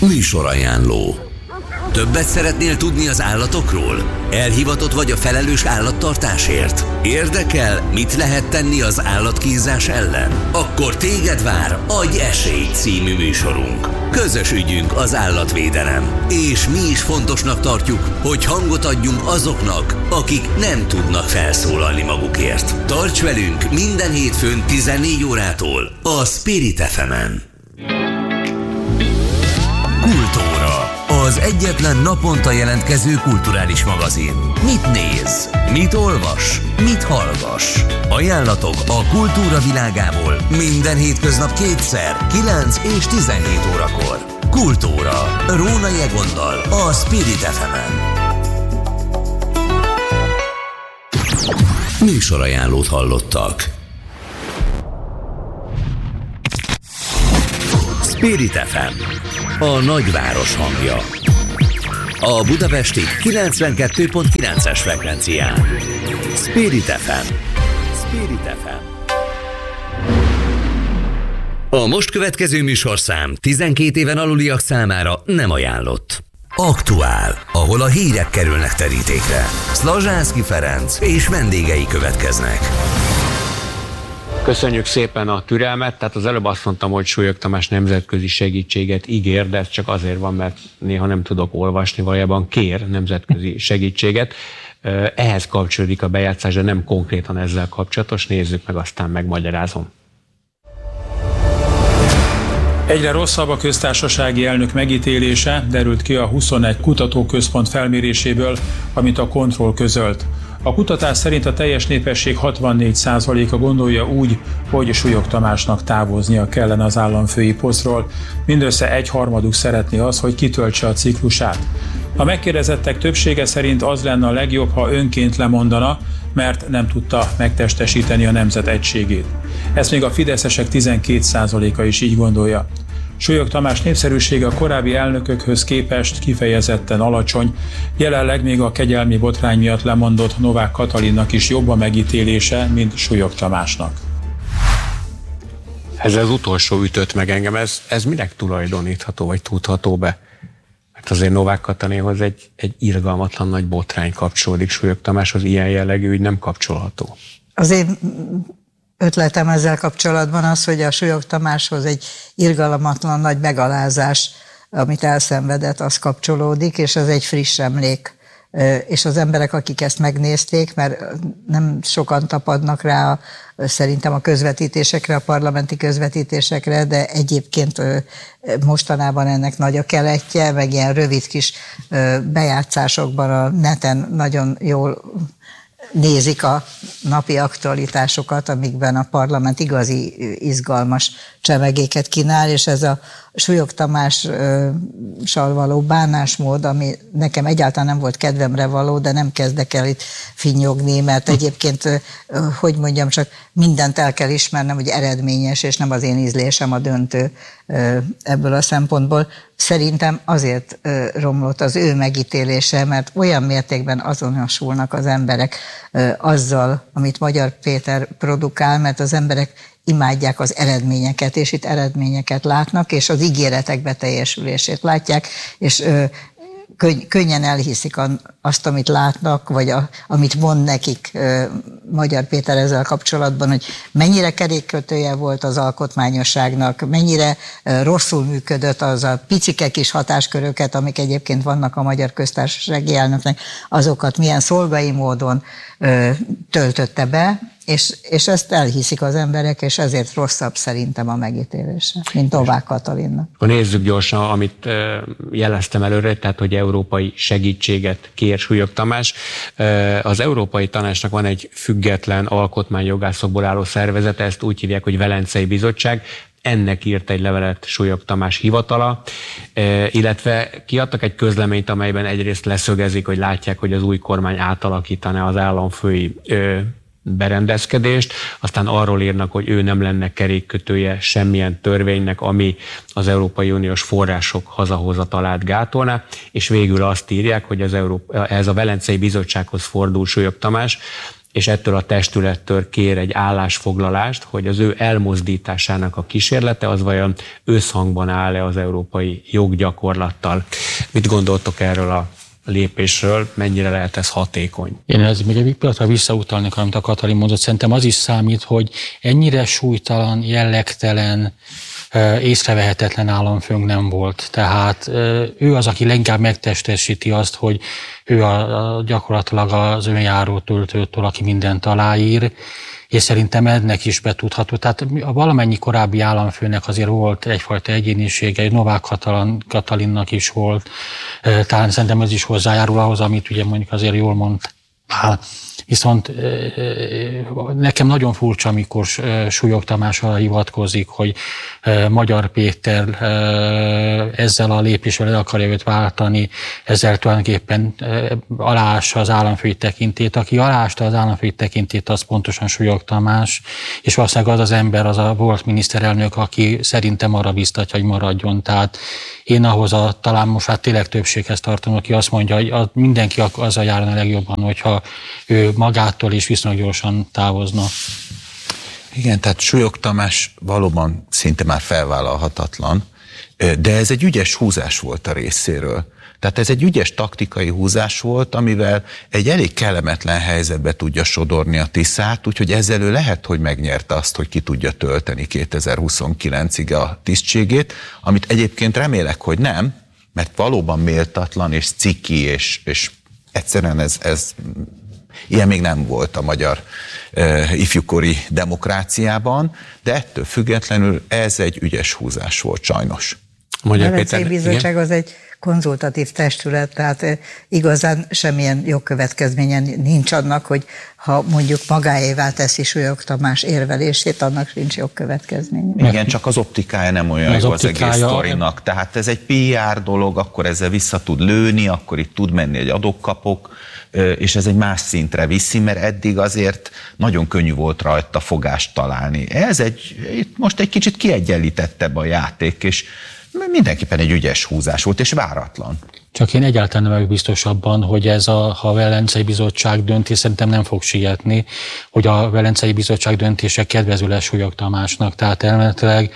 Műsorajánló. Többet szeretnél tudni az állatokról? Elhivatott vagy a felelős állattartásért? Érdekel, mit lehet tenni az állatkínzás ellen? Akkor téged vár Adj esélyt című műsorunk. Közös ügyünk az állatvédelem, és mi is fontosnak tartjuk, hogy hangot adjunk azoknak, akik nem tudnak felszólalni magukért. Tarts velünk minden hétfőn 14 órától a Spirit FM-en. Kultúra. Az egyetlen naponta jelentkező kulturális magazin. Mit néz? Mit olvas? Mit hallgass? Ajánlatok a kultúra világából minden hétköznap kétszer, 9 és 17 órakor. Kultúra. Rónai Egonnal a Spirit FM-en. Műsorajánlót hallottak. Spirit FM. A nagyváros hangja. A budapesti 92.9-es frekvencián. Spirit FM. Spirit FM. A most következő műsorszám 12 éven aluliak számára nem ajánlott. Aktuál, ahol a hírek kerülnek terítékre. Szlazsánszky Ferenc és vendégei következnek. Köszönjük szépen a türelmet, tehát az előbb azt mondtam, hogy Súlyog Tamás nemzetközi segítséget ígér, de ez csak azért van, mert néha nem tudok olvasni, valójában kér nemzetközi segítséget. Ehhez kapcsolódik a bejátszás, de nem konkrétan ezzel kapcsolatos. Nézzük meg, aztán megmagyarázom. Egyre rosszabb a köztársasági elnök megítélése, derült ki a 21 kutatóközpont felméréséből, amit a Control közölt. A kutatás szerint a teljes népesség 64%-a gondolja úgy, hogy Súlyog Tamásnak távoznia kellene az államfői posztról. Mindössze 1/3 szeretné az, hogy kitöltse a ciklusát. A megkérdezettek többsége szerint az lenne a legjobb, ha önként lemondana, mert nem tudta megtestesíteni a nemzet egységét. Ezt még a fideszesek 12%-a is így gondolja. Súlyog Tamás népszerűsége a korábbi elnökökhöz képest kifejezetten alacsony, jelenleg még a kegyelmi botrány miatt lemondott Novák Katalinnak is jobb a megítélése, mint Súlyog Tamásnak. Ez az utolsó ütött meg engem, ez minek tulajdonítható, vagy tudható be? Mert azért Novák Katalinhoz egy irgalmatlan nagy botrány kapcsolódik, Súlyog Tamáshoz ilyen jellegű ügy nem kapcsolható. Az én ötletem ezzel kapcsolatban az, hogy a Súlyog Tamáshoz egy irgalmatlan nagy megalázás, amit elszenvedett, az kapcsolódik, és ez egy friss emlék. És az emberek, akik ezt megnézték, mert nem sokan tapadnak rá szerintem a közvetítésekre, a parlamenti közvetítésekre, de egyébként mostanában ennek nagy a keletje, meg ilyen rövid kis bejátszásokban a neten nagyon jól nézik a napi aktualitásokat, amikben a parlament igazi izgalmas csemegéket kínál, és ez a Súlyog Tamással való bánásmód, ami nekem egyáltalán nem volt kedvemre való, de nem kezdek el itt finnyogni, mert egyébként, hogy mondjam, csak mindent el kell ismernem, hogy eredményes, és nem az én ízlésem a döntő ebből a szempontból. Szerintem azért romlott az ő megítélése, mert olyan mértékben azonosulnak az emberek azzal, amit Magyar Péter produkál, mert az emberek imádják az eredményeket, és itt eredményeket látnak, és az ígéretek beteljesülését látják, és könnyen elhiszik azt, amit látnak, vagy amit mond nekik Magyar Péter ezzel kapcsolatban, hogy mennyire kerékkötője volt az alkotmányosságnak, mennyire rosszul működött az a picike kis hatásköröket, amik egyébként vannak a Magyar Köztársasági Elnöknek, azokat milyen szolgai módon töltötte be, és ezt elhiszik az emberek, és ezért rosszabb szerintem a megítélése, mint Novák Katalinnak. Nézzük gyorsan, amit jeleztem előre, tehát hogy európai segítséget kér Súlyog Tamás. Az Európai Tanácsnak van egy független alkotmányjogászokból álló szervezete, ezt úgy hívják, hogy Velencei Bizottság. Ennek írt egy levelet Súlyog Tamás hivatala, illetve kiadtak egy közleményt, amelyben egyrészt leszögezik, hogy látják, hogy az új kormány átalakítaná az államfői berendezkedést, aztán arról írnak, hogy ő nem lenne kerékkötője semmilyen törvénynek, ami az Európai Uniós források hazahozatalát gátolná, és végül azt írják, hogy ez a Velencei Bizottsághoz fordul Súlyog Tamás, és ettől a testülettől kér egy állásfoglalást, hogy az ő elmozdításának a kísérlete az vajon összhangban áll-e az európai joggyakorlattal. Mit gondoltok erről a lépésről, mennyire lehet ez hatékony? Én ez még egy pillanatra visszautalnék, amit a Katalin mondott. Szerintem az is számít, hogy ennyire súlytalan, jellegtelen, észrevehetetlen államfőnk nem volt. Tehát ő az, aki leginkább megtestesíti azt, hogy ő gyakorlatilag az önjáró töltőtől, aki mindent aláír, és szerintem ennek is betudható. Tehát a valamennyi korábbi államfőnek azért volt egyfajta egyénisége, Novák Katalinnak is volt, talán szerintem ez is hozzájárul ahhoz, amit ugye mondjuk azért jól mondtál. Viszont nekem nagyon furcsa, amikor Súlyog Tamás arra hivatkozik, hogy Magyar Péter ezzel a lépéssel el akarja őt váltani, ezzel tulajdonképpen aláássa az államfői tekintét. Aki aláásta az államfői tekintét, az pontosan Súlyog Tamás, és valószínűleg az az ember, az a volt miniszterelnök, aki szerintem arra biztatja, hogy maradjon. Tehát én ahhoz talán most hát tényleg többséghez tartom, aki azt mondja, hogy mindenki azzal járna legjobban, hogyha ő magától is viszonylag gyorsan távozna. Igen, tehát Súlyog Tamás valóban szinte már felvállalhatatlan, de ez egy ügyes húzás volt a részéről. Tehát ez egy ügyes taktikai húzás volt, amivel egy elég kellemetlen helyzetbe tudja sodorni a Tiszát, úgyhogy ezzel ő lehet, hogy megnyerte azt, hogy ki tudja tölteni 2029-ig a tisztségét, amit egyébként remélek, hogy nem, mert valóban méltatlan és ciki, és egyszerűen ez ilyen még nem volt a magyar ifjúkori demokráciában, de ettől függetlenül ez egy ügyes húzás volt sajnos. A Velencei Bizottság az egy konzultatív testület, tehát igazán semmilyen jogkövetkezménye nincs annak, hogy ha mondjuk magáévá teszi Súlyog Tamás érvelését, annak sincs jogkövetkezménye. Igen, csak az optikája nem olyan jó az egész sztorinak. Tehát ez egy PR dolog, akkor ezzel vissza tud lőni, akkor itt tud menni egy adok-kapok, és ez egy más szintre viszi, mert eddig azért nagyon könnyű volt rajta fogást találni. Itt most egy kicsit kiegyenlítettebb a játék, és mindenképpen egy ügyes húzás volt, és váratlan. Csak én egyáltalán nem vagyok biztos abban, hogy ez ha a Velencei Bizottság döntés, szerintem nem fog sietni, hogy a Velencei Bizottság döntése kedvező lesz Súlyog Tamásnak. Tehát elméletileg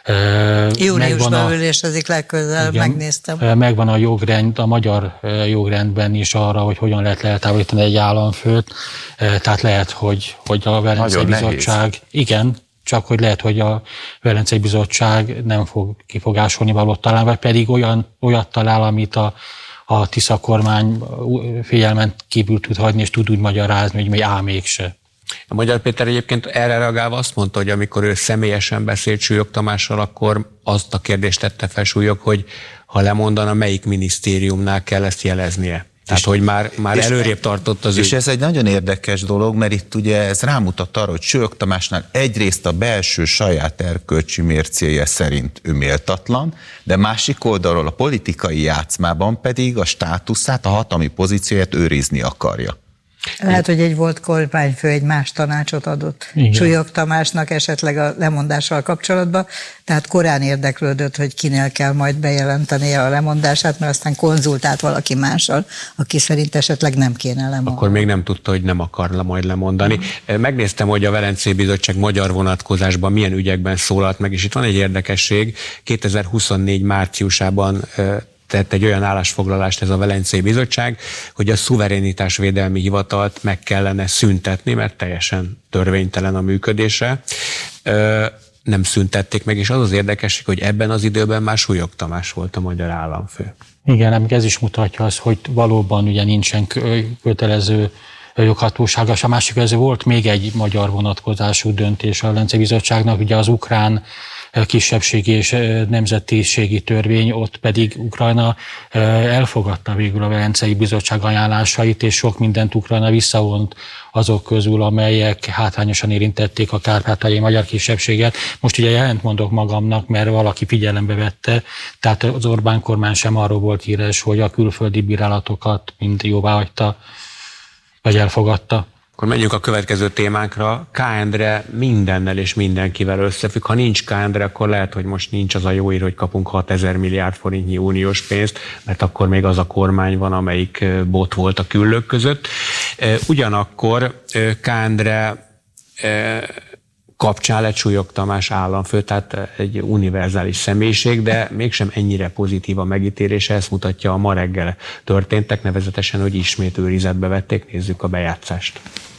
júniusban ülésezik legközelebb, megnéztem. Megvan a jogrend, a magyar jogrendben is arra, hogy hogyan lehet eltávolítani egy államfőt. Tehát lehet, hogy a Velencei Bizottság... Nehéz. Igen, csak hogy lehet, hogy a Velencei Bizottság nem fog kifogásolni valót találni, vagy pedig olyat talál, amit a Tisza kormány figyelmen kívül tud hagyni, és tud úgy magyarázni, hogy mégse. A Magyar Péter egyébként erre reagálva azt mondta, hogy amikor ő személyesen beszélt Súlyog Tamással, akkor azt a kérdést tette fel Súlyog, hogy ha lemondana, melyik minisztériumnál kell ezt jeleznie. Tehát, hogy már előrébb tartott az ügy. És ez egy nagyon érdekes dolog, mert itt ugye ez rámutat arra, hogy Súlyog Tamásnál egyrészt a belső saját erkölcsi mércéje szerint ő méltatlan, de másik oldalról a politikai játszmában pedig a státuszát, a hatalmi pozícióját őrizni akarja. Lehet, hogy egy volt kormányfő egy más tanácsot adott Súlyog Tamásnak esetleg a lemondással kapcsolatban, tehát korán érdeklődött, hogy kinél kell majd bejelentenie a lemondását, mert aztán konzultált valaki mással, aki szerint esetleg nem kéne lemondani. Akkor még nem tudta, hogy nem akar majd lemondani. Megnéztem, hogy a Velencei Bizottság magyar vonatkozásban milyen ügyekben szólalt meg, és itt van egy érdekesség. 2024 márciusában tett egy olyan állásfoglalást ez a Velencei Bizottság, hogy a szuverenitásvédelmi hivatalt meg kellene szüntetni, mert teljesen törvénytelen a működése. Nem szüntették meg, és az az érdekesség, hogy ebben az időben már Súlyog Tamás volt a magyar államfő. Igen, ez is mutatja azt, hogy valóban ugye nincsen kötelező joghatósága. A másik, ez volt még egy magyar vonatkozású döntés a Velencei Bizottságnak, ugye az ukrán kisebbségi és nemzetiségi törvény, ott pedig Ukrajna elfogadta végül a Velencei Bizottság ajánlásait, és sok mindent Ukrajna visszavont azok közül, amelyek hátrányosan érintették a kárpátaljai magyar kisebbséget. Most ugye jelent mondok magamnak, mert valaki figyelembe vette, tehát az Orbán kormány sem arról volt híres, hogy a külföldi bírálatokat mind jóváhagyta, vagy elfogadta. Akkor menjünk a következő témánkra. K. Endre mindennel és mindenkivel összefügg. Ha nincs K. Endre, akkor lehet, hogy most nincs az a jó ír, hogy kapunk 6000 milliárd forintnyi uniós pénzt, mert akkor még az a kormány van, amelyik bot volt a küllők között. Ugyanakkor K. Endre kapcsán lett Súlyog Tamás államfő, tehát egy univerzális személyiség, de mégsem ennyire pozitív a megítélése, ezt mutatja a ma reggel történtek, nevezetesen, hogy ismét őrizetbe vették. Nézzük a bejátszást.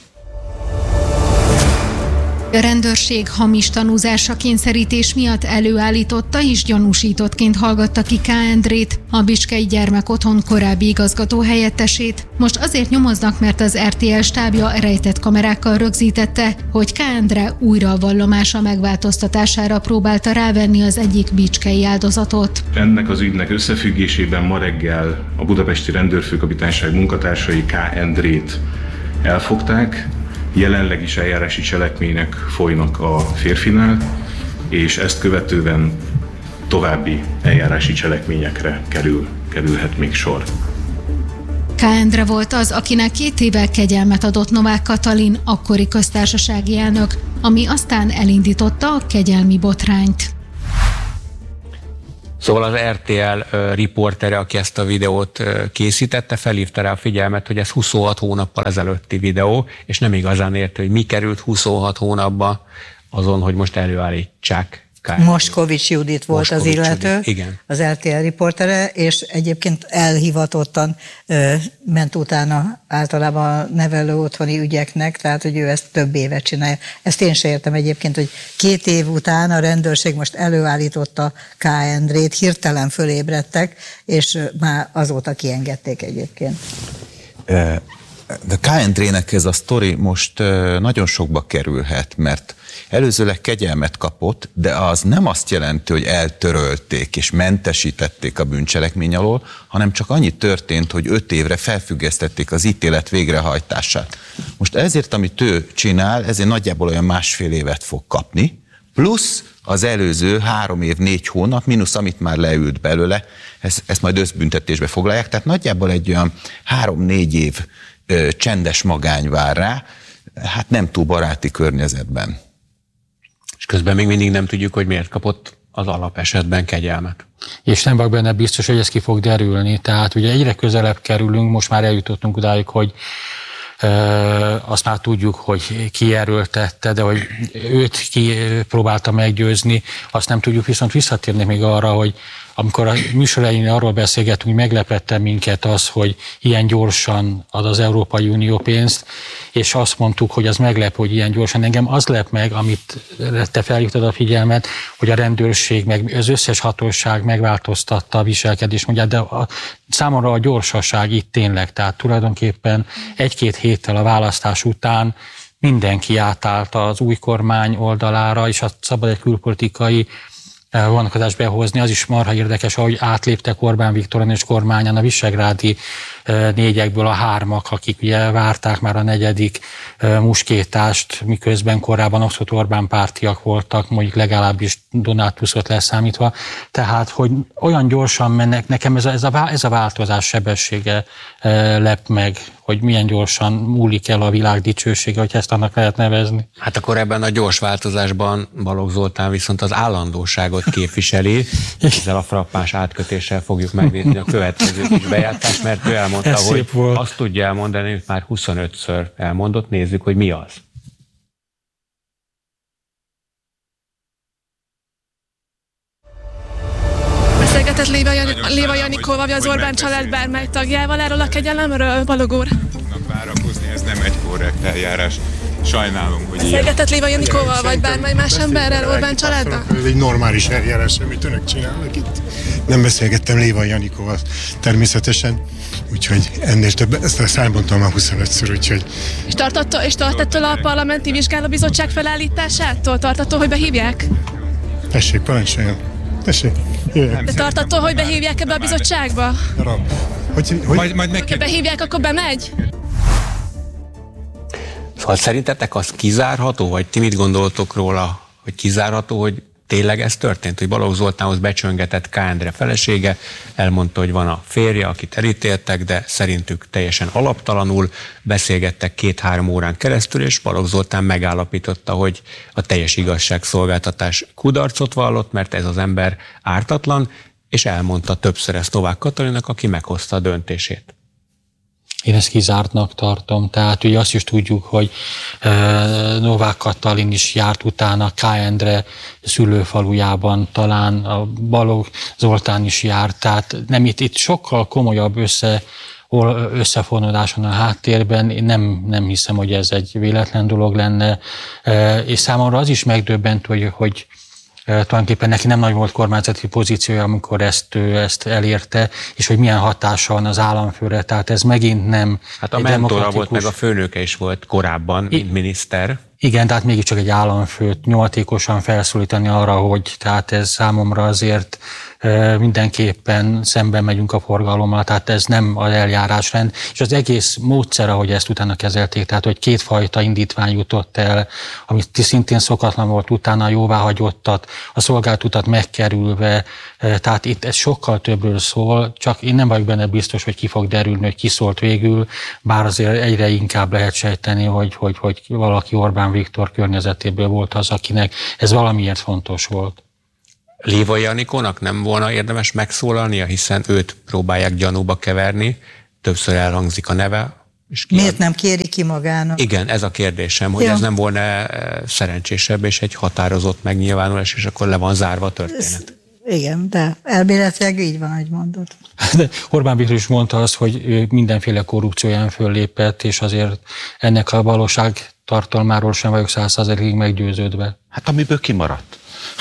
A rendőrség hamis tanúzásra kényszerítés miatt előállította és gyanúsítottként hallgatta ki K. Endrét, a Bicskei Gyermekotthon korábbi igazgató helyettesét. Most azért nyomoznak, mert az RTL stábja rejtett kamerákkal rögzítette, hogy K. Endre újra a vallomása megváltoztatására próbálta rávenni az egyik bicskei áldozatot. Ennek az ügynek összefüggésében ma reggel a budapesti rendőrfőkapitányság munkatársai K. Endrét elfogták. Jelenleg is eljárási cselekmények folynak a férfinál, és ezt követően további eljárási cselekményekre kerülhet még sor. K. Endre volt az, akinek 2 évvel kegyelmet adott Novák Katalin, akkori köztársasági elnök, ami aztán elindította a kegyelmi botrányt. Szóval az RTL riportere, aki ezt a videót készítette, felhívta rá a figyelmet, hogy ez 26 hónappal ezelőtti videó, és nem igazán érte, hogy mi került 26 hónapba azon, hogy most előállítsák. Moskovics Judit volt az illető, igen. Az RTL riportere, és egyébként elhivatottan ment utána általában a nevelő otthoni ügyeknek, tehát hogy ő ezt több éve csinálja. Ezt én sem értem egyébként, hogy 2 év után a rendőrség most előállította K. Endrét, hirtelen fölébredtek, és már azóta kiengedték egyébként. De K. Endrének ez a sztori most nagyon sokba kerülhet, mert előzőleg kegyelmet kapott, de az nem azt jelenti, hogy eltörölték és mentesítették a bűncselekmény alól, hanem csak annyi történt, hogy 5 évre felfüggesztették az ítélet végrehajtását. Most ezért, amit ő csinál, ezért nagyjából olyan 1,5 évet fog kapni, plusz az előző 3 év, 4 hónap, mínusz amit már leült belőle, ezt majd összbüntetésbe foglalják, tehát nagyjából egy olyan 3-4 év csendes magány vár rá, hát nem túl baráti környezetben. És közben még mindig nem tudjuk, hogy miért kapott az alapesetben kegyelmet. És nem vagyok benne biztos, hogy ez ki fog derülni. Tehát ugye egyre közelebb kerülünk, most már eljutottunk odáig, hogy azt már tudjuk, hogy ki erőltette, de hogy őt ki próbálta meggyőzni, azt nem tudjuk, viszont visszatérni még arra, hogy amikor a műsor elején arról beszélgetünk, hogy meglepette minket az, hogy ilyen gyorsan ad az Európai Unió pénzt, és azt mondtuk, hogy az meglep, hogy ilyen gyorsan. Engem az lep meg, amit te felhívtad a figyelmet, hogy a rendőrség, meg az összes hatóság megváltoztatta a viselkedésmódját, de számomra a gyorsaság itt tényleg, tehát tulajdonképpen 1-2 héttel a választás után mindenki átállt az új kormány oldalára, és a szabad egy külpolitikai vonatkozást behozni, az is marha érdekes, ahogy átléptek Orbán Viktoron és kormányán a visegrádi 4-ekből a 3-ak, akik ugye várták már a 4. muskétást, miközben korábban abszolút Orbán pártiak voltak, mondjuk legalábbis Donald Tuskot leszámítva. Tehát, hogy olyan gyorsan mennek, nekem ez a változás sebessége lep meg, hogy milyen gyorsan múlik el a világ dicsősége, hogy ezt annak lehet nevezni. Hát akkor ebben a gyors változásban Balogh Zoltán viszont az állandóságot képviseli. Ezzel a frappáns átkötéssel fogjuk megnézni a következő kis bejátszást, mert ő elmondta, hogy azt tudja elmondani, hogy már 25-ször elmondott. Nézzük, hogy mi az. Beszélgetett Léva Janikóval, vagy az Orbán család bármely tagjával erről a kegyelemről, Balogh úr? Tudnak várakozni, ez nem egy korrekt eljárás. Sajnálom, hogy beszélgetett Léva Janikóval, vagy bármely más emberrel Orbán családban? Ez egy normális eljárás, amit önök csinálnak itt. Nem beszélgettem Léva Janikóval természetesen, úgyhogy ennél több, ezt elmondtam már 25-ször, úgyhogy... És tart ettől a parlamenti vizsgálóbizottság felállításától? Tart attól, hogy behívják? Tessék, parancsoljon. Tessék, jöjjön. De tart attól, hogy behívják ebbe a bizottságba? Majd neki... Ha behívják, akkor bemegy? Szóval szerintetek az kizárható, vagy ti mit gondoltok róla, hogy kizárható, hogy tényleg ez történt, hogy Balogh Zoltánhoz becsöngetett K. Endre felesége, elmondta, hogy van a férje, akit elítéltek, de szerintük teljesen alaptalanul, beszélgettek 2-3 órán keresztül, és Balogh Zoltán megállapította, hogy a teljes igazságszolgáltatás kudarcot vallott, mert ez az ember ártatlan, és elmondta többször ezt Novák Katalinnak, aki meghozta a döntését. Én ezt kizártnak tartom, tehát ugye azt is tudjuk, hogy Novák Katalin is járt utána K. Endre szülőfalujában, talán a Balogh Zoltán is járt, tehát nem itt sokkal komolyabb összefonódás van a háttérben, én nem hiszem, hogy ez egy véletlen dolog lenne, és számomra az is megdöbbentő, hogy tulajdonképpen neki nem nagy volt kormányzati pozíciója, amikor ezt elérte, és hogy milyen hatása van az államfőre, tehát ez megint nem. Hát a mentora volt, meg a főnőke is volt korábban, mint miniszter. Igen, tehát mégiscsak egy államfőt nyomatékosan felszólítani arra, hogy tehát ez számomra azért mindenképpen szemben megyünk a forgalommal, tehát ez nem az eljárásrend, és az egész módszer, ahogy ezt utána kezelték, tehát hogy kétfajta indítvány jutott el, amit szintén szokatlan volt, utána jóváhagyottat, a szolgáltutat megkerülve, tehát itt ez sokkal többről szól, csak én nem vagyok benne biztos, hogy ki fog derülni, hogy ki szólt végül, bár azért egyre inkább lehet sejteni, hogy valaki Orbán Viktor környezetéből volt az, akinek ez valamiért fontos volt. Lévai Anikónak nem volna érdemes megszólalnia, hiszen őt próbálják gyanúba keverni, többször elhangzik a neve. És miért nem kéri ki magának? Igen, ez a kérdésem, hogy ez nem volna szerencsésebb, és egy határozott megnyilvánulás, és akkor le van zárva a történet. Igen, de elméletileg így van, hogy mondod. De Orbán Viktor is mondta azt, hogy ő mindenféle korrupcióján föllépett, és azért ennek a valóság tartalmáról sem vagyok 100%-ig meggyőződve. Hát amiből kimaradt.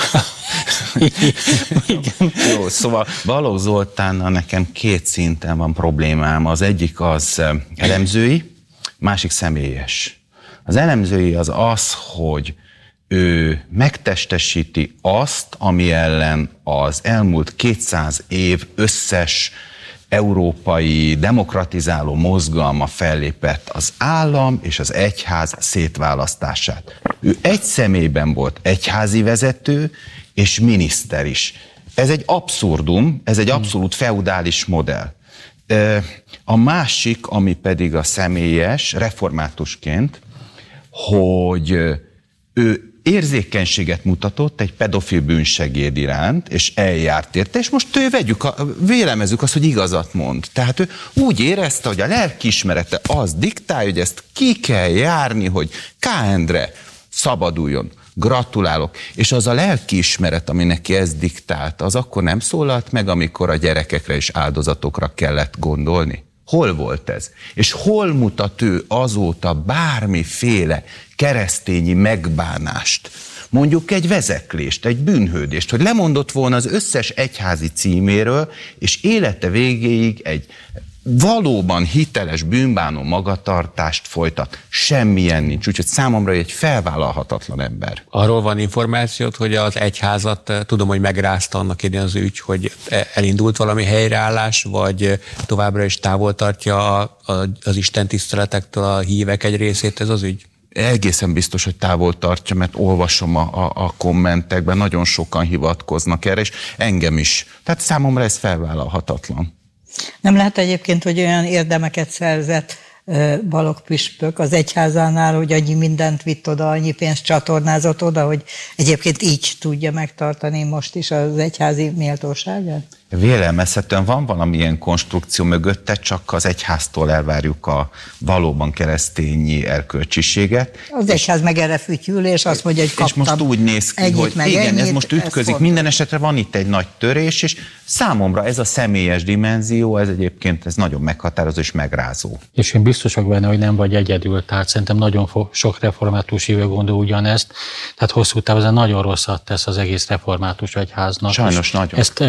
Jó, szóval Balogh Zoltánnal nekem 2 szinten van problémám. Az egyik az elemzői, másik személyes. Az elemzői az, hogy ő megtestesíti azt, ami ellen az elmúlt 200 év összes európai demokratizáló mozgalma fellépett, az állam és az egyház szétválasztását. Ő egy személyben volt egyházi vezető és miniszter is. Ez egy abszurdum, ez egy abszolút feudális modell. A másik, ami pedig a személyes, reformátusként, hogy ő érzékenységet mutatott egy pedofil bűnsegéd iránt, és eljárt érte, és most vélemezzük azt, hogy igazat mond. Tehát ő úgy érezte, hogy a lelkiismerete az diktálja, hogy ezt ki kell járni, hogy K. Endre szabaduljon. Gratulálok. És az a lelkiismeret, ami neki ez diktált, az akkor nem szólalt meg, amikor a gyerekekre és áldozatokra kellett gondolni? Hol volt ez? És hol mutat ő azóta bármiféle keresztényi megbánást? Mondjuk egy vezeklést, egy bűnhődést, hogy lemondott volna az összes egyházi címéről, és élete végéig egy valóban hiteles bűnbánó magatartást folytat. Semmilyen nincs, úgyhogy számomra egy felvállalhatatlan ember. Arról van információt, hogy az egyházat, tudom, hogy megrázta annak idején az ügy, hogy elindult valami helyreállás, vagy továbbra is távol tartja az istentiszteletektől a hívek egy részét ez az ügy? Egészen biztos, hogy távol tartja, mert olvasom a kommentekben, nagyon sokan hivatkoznak erre, és engem is. Tehát számomra ez felvállalhatatlan. Nem lehet egyébként, hogy olyan érdemeket szerzett Balogh püspök az egyházánál, hogy annyi mindent vitt oda, annyi pénzt csatornázott oda, hogy egyébként így tudja megtartani most is az egyházi méltóságát? Vélelmezhetően van valamilyen konstrukció mögötte, csak az egyháztól elvárjuk a valóban keresztényi erkölcsiséget. Az egyház meg erre fütyül, és azt mondja, hogy kaptam. És most úgy néz ki, hogy igen, ez most ütközik. Minden esetre van itt egy nagy törés, és számomra ez a személyes dimenzió, ez egyébként ez nagyon meghatározó és megrázó. És én biztos vagyok benne, hogy nem vagy egyedül, tehát szerintem nagyon sok református hívő gondol ugyanezt, tehát hosszú távon ez nagyon rosszat tesz az egész református egyháznak. Sajnos nagyon. Ezt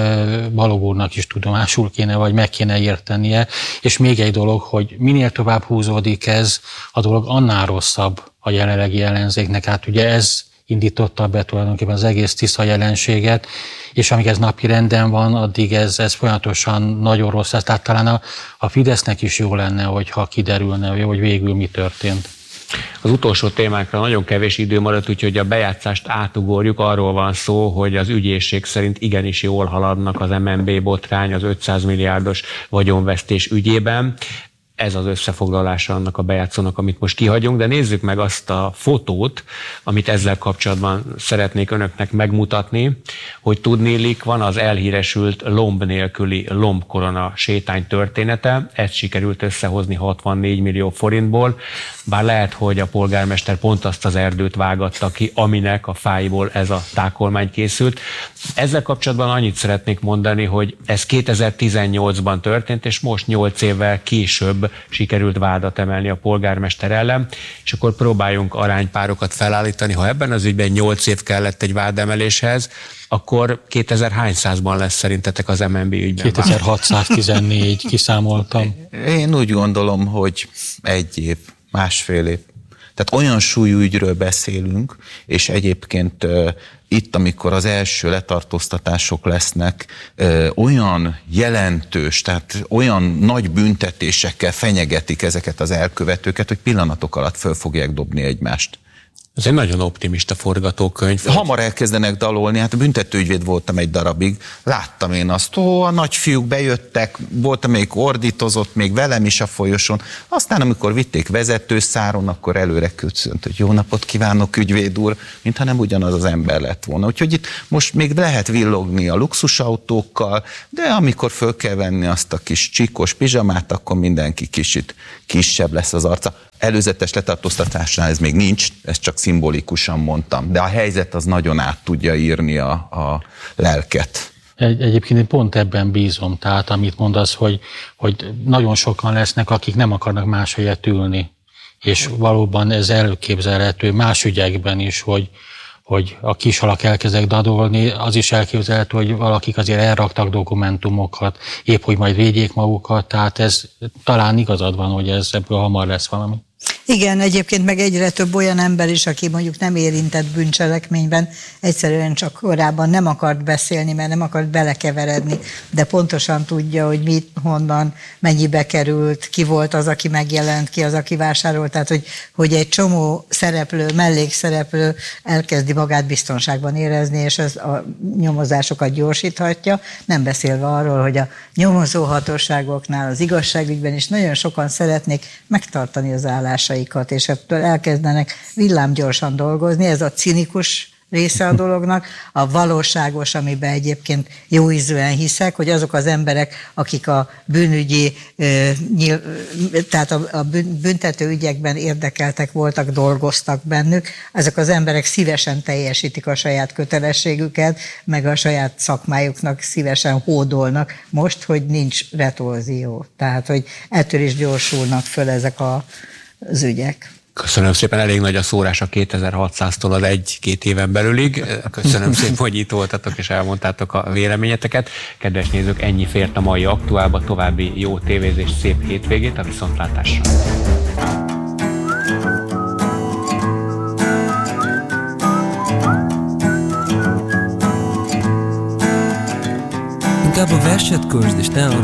Balogh úrnak is tudomásul kéne, vagy meg kéne értenie. És még egy dolog, hogy minél tovább húzódik ez a dolog, annál rosszabb a jelenlegi ellenzéknek. Hát ugye ez indította be tulajdonképpen az egész Tisza jelenséget, és amíg ez napi renden van, addig ez folyamatosan nagyon rossz lesz. Tehát talán a Fidesznek is jó lenne, hogyha kiderülne, hogy végül mi történt. Az utolsó témákra nagyon kevés idő maradt, úgyhogy a bejátszást átugorjuk. Arról van szó, hogy az ügyészség szerint igenis jól haladnak az MNB botrány, az 500 milliárdos vagyonvesztés ügyében. Ez az összefoglalása annak a bejátszónak, amit most kihagyunk, de nézzük meg azt a fotót, amit ezzel kapcsolatban szeretnék önöknek megmutatni, hogy tudniillik, van az elhíresült lomb nélküli lombkorona sétány története, ezt sikerült összehozni 64 millió forintból, bár lehet, hogy a polgármester pont azt az erdőt vágatta ki, aminek a fáiból ez a tákolmány készült. Ezzel kapcsolatban annyit szeretnék mondani, hogy ez 2018-ban történt, és most 8 évvel később sikerült vádat emelni a polgármester ellen, és akkor próbáljunk aránypárokat felállítani. Ha ebben az ügyben 8 év kellett egy vádemeléshez, akkor 2000-hányszázban lesz szerintetek az MNB ügyben? 2614 kiszámoltam. Én úgy gondolom, hogy 1 év, másfél év. Tehát olyan súlyú ügyről beszélünk, és egyébként itt, amikor az első letartóztatások lesznek, olyan jelentős, tehát olyan nagy büntetésekkel fenyegetik ezeket az elkövetőket, hogy pillanatok alatt föl fogják dobni egymást. Ez egy nagyon optimista forgatókönyv. Hamar elkezdenek dalolni, hát büntetőügyvéd voltam egy darabig, láttam én azt, a nagyfiúk bejöttek, volt, amelyik ordítozott még velem is a folyosón, aztán amikor vitték vezetőszáron, akkor előre köszönt, hogy jó napot kívánok, ügyvéd úr, mintha nem ugyanaz az ember lett volna. Úgyhogy itt most még lehet villogni a luxusautókkal, de amikor föl kell venni azt a kis csíkos pizsamát, akkor mindenki kicsit kisebb lesz az arca. Előzetes letartóztatásnál ez még nincs, ezt csak szimbolikusan mondtam, de a helyzet az nagyon át tudja írni a lelket. Egyébként én pont ebben bízom, tehát amit mondasz, hogy nagyon sokan lesznek, akik nem akarnak máshelyet ülni, és valóban ez előképzelhető más ügyekben is, hogy a kishalak elkezdek dadolni, az is elképzelhető, hogy valakik azért elraktak dokumentumokat, épp hogy majd védjék magukat, tehát ez talán igazad van, hogy ebből hamar lesz valami. Igen, egyébként meg egyre több olyan ember is, aki mondjuk nem érintett bűncselekményben, egyszerűen csak korábban nem akart beszélni, mert nem akart belekeveredni, de pontosan tudja, hogy mit, honnan, mennyibe került, ki volt az, aki megjelent, ki az, aki vásárolt, tehát hogy egy csomó szereplő, mellékszereplő elkezdi magát biztonságban érezni, és ez a nyomozásokat gyorsíthatja, nem beszélve arról, hogy a nyomozóhatóságoknál, az igazságügyben is nagyon sokan szeretnék megtartani az állásaikat, és ettől elkezdenek villámgyorsan dolgozni, ez a cinikus része a dolognak, a valóságos, amiben egyébként jóízűen hiszek, hogy azok az emberek, akik a bűnügyi, tehát a büntető ügyekben érdekeltek voltak, dolgoztak bennük, ezek az emberek szívesen teljesítik a saját kötelességüket, meg a saját szakmájuknak szívesen hódolnak, most, hogy nincs retorzió. Tehát, hogy ettől is gyorsulnak föl ezek az ügyek. Köszönöm szépen, elég nagy a szórás a 2600-tól az 1-2 éven belülig. Köszönöm szépen, hogy itt voltatok és elmondtátok a véleményeteket. Kedves nézők, ennyi fért a mai Aktuálba, további jó tévézést, szép hétvégét, a viszontlátásra. Inkább a verset közd, és ne a